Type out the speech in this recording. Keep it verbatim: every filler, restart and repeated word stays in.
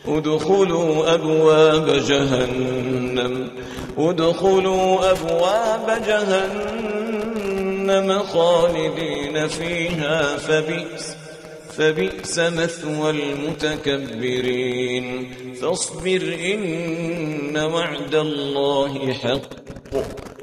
ادخلوا أبواب جهنم ادخلوا أبواب جهنم خالدين فيها فبئس فبئس مثوى المتكبرين فاصبر إن وعد الله حق